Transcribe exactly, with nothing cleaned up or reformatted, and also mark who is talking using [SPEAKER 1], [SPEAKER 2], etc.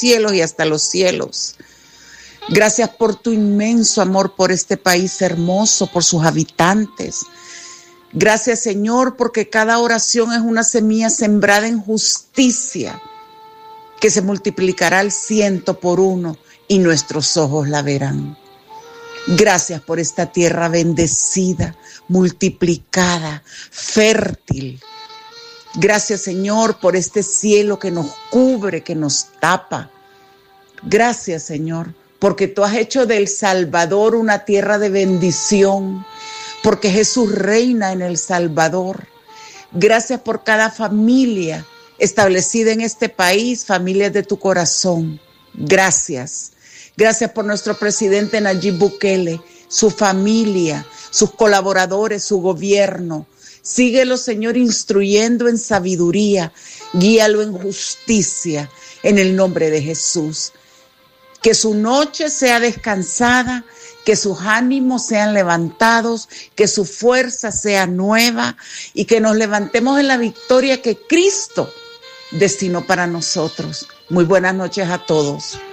[SPEAKER 1] cielos y hasta los cielos. Gracias por tu inmenso amor por este país hermoso, por sus habitantes. Gracias, Señor, porque cada oración es una semilla sembrada en justicia que se multiplicará al ciento por uno y nuestros ojos la verán. Gracias por esta tierra bendecida, multiplicada, fértil. Gracias, Señor, por este cielo que nos cubre, que nos tapa. Gracias, Señor, porque tú has hecho del Salvador una tierra de bendición, porque Jesús reina en El Salvador. Gracias por cada familia establecida en este país, familias de tu corazón. Gracias. Gracias por nuestro presidente Nayib Bukele, su familia, sus colaboradores, su gobierno. Síguelo, Señor, instruyendo en sabiduría, guíalo en justicia, en el nombre de Jesús. Que su noche sea descansada, que sus ánimos sean levantados, que su fuerza sea nueva y que nos levantemos en la victoria que Cristo destinó para nosotros. Muy buenas noches a todos.